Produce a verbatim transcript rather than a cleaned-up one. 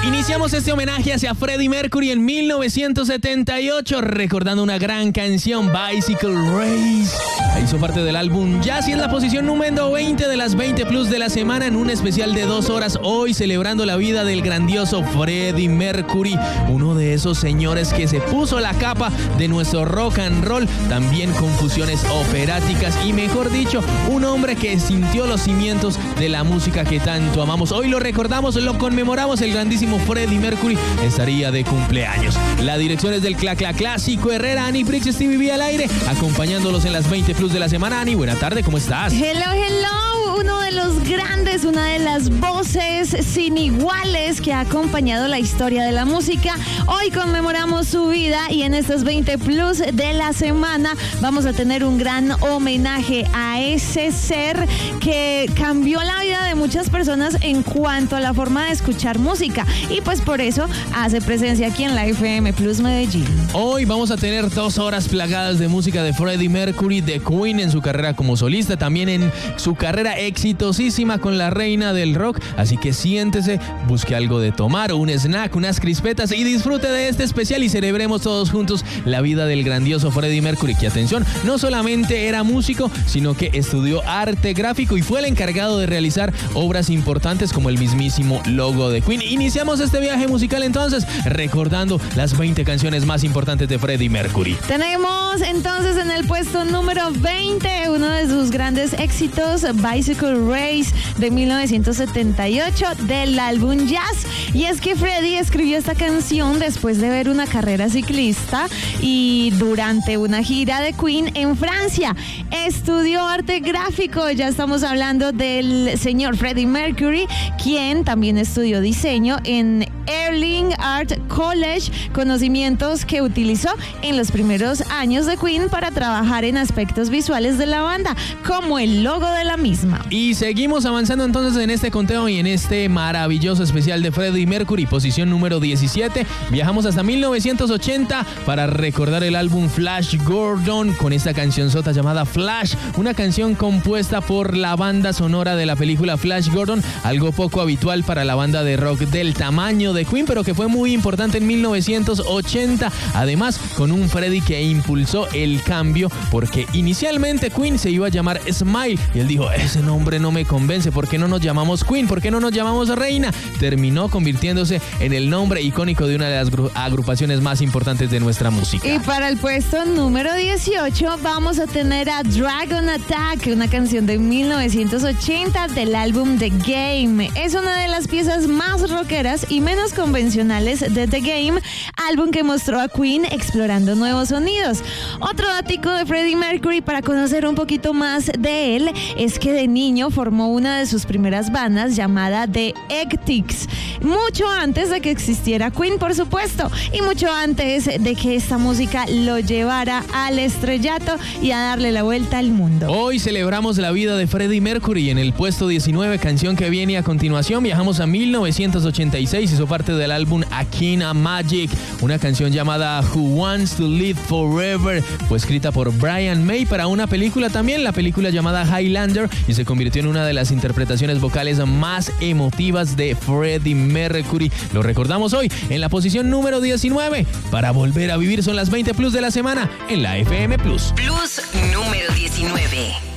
Iniciamos este homenaje hacia Freddie Mercury en mil novecientos setenta y ocho, recordando una gran canción, Bicycle Race. Hizo parte del álbum Jazz y es la posición número veinte de las veinte plus de la semana en un especial de dos horas, hoy celebrando la vida del grandioso Freddie Mercury, uno de esos señores que se puso la capa de nuestro rock and roll, también con fusiones operáticas y, mejor dicho, un hombre que sintió los cimientos de la música que tanto amamos. Hoy lo recordamos, lo conmemoramos, el grandísimo Freddie Mercury estaría de cumpleaños. La dirección es del Cla Cla Clásico Herrera, Ani Brix, Stevie B al aire, acompañándolos en las veinte plus de la semana. Ani, buena tarde, ¿cómo estás? Hello, hello, uno de los grandes, una de las voces sin iguales que ha acompañado la historia de la música. Hoy conmemoramos su vida y en estas veinte plus de la semana vamos a tener un gran homenaje a ese ser que cambió la vida de muchas personas en cuanto a la forma de escuchar música, y pues por eso hace presencia aquí en la F M Plus Medellín. Hoy vamos a tener dos horas plagadas de música de Freddie Mercury, de Queen en su carrera como solista, también en su carrera exitosísima con la reina del rock, así que siéntese, busque algo de tomar, un snack, unas crispetas y disfrute de este especial y celebremos todos juntos la vida del grandioso Freddie Mercury, que, atención, no solamente era músico, sino que estudió arte gráfico y fue el encargado de realizar obras importantes como el mismísimo logo de Queen. Iniciamos este viaje musical entonces recordando las veinte canciones más importantes de Freddie Mercury. Tenemos entonces en el puesto número veinte uno de sus grandes éxitos, Bicycle Race de mil novecientos setenta y ocho del álbum Jazz. Y es que Freddie escribió esta canción después de ver una carrera ciclista y durante una gira de Queen en Francia. Estudió arte gráfico, ya estamos hablando del señor Freddie Mercury, quien también estudió diseño en Earling Art College, conocimientos que utilizó en los primeros años de Queen para trabajar en aspectos visuales de la banda, como el logo de la misma. Y seguimos avanzando entonces en este conteo y en este maravilloso especial de Freddie Mercury, posición número diecisiete. Viajamos hasta mil novecientos ochenta para recordar el álbum Flash Gordon con esta canción sota llamada Flash, una canción compuesta por la banda sonora de la película Flash Gordon, algo poco habitual para la banda de rock del tamaño de Queen, pero que fue muy importante en mil novecientos ochenta, además con un Freddie que impulsó el cambio, porque inicialmente Queen se iba a llamar Smile y él dijo, ese nombre no me convence, ¿por qué no nos llamamos Queen? ¿Por qué no nos llamamos Reina? Terminó convirtiéndose en el nombre icónico de una de las agrupaciones más importantes de nuestra música. Y para el puesto número dieciocho vamos a tener a Dragon Attack, una canción de mil novecientos ochenta del álbum The Game. Es una de las piezas más rockeras y menos convencionales de The Game, álbum que mostró a Queen explorando nuevos sonidos. Otro datico de Freddie Mercury para conocer un poquito más de él es que de niño formó una de sus primeras bandas llamada The Ectics, mucho antes de que existiera Queen, por supuesto, y mucho antes de que esta música lo llevara al estrellato y a darle la vuelta al mundo. Hoy celebramos la vida de Freddie Mercury. En el puesto diecinueve, canción que viene a continuación, viajamos a mil novecientos ochenta y seis, hizo parte del álbum Akina Magic, una canción llamada Who Wants to Live Forever, fue escrita por Brian May para una película también, la película llamada Highlander, y se convirtió en una de las interpretaciones vocales más emotivas de Freddie Mercury. Lo recordamos hoy en la posición número diecinueve. Para volver a vivir son las veinte plus de la semana en la F M Plus. Plus número diecinueve.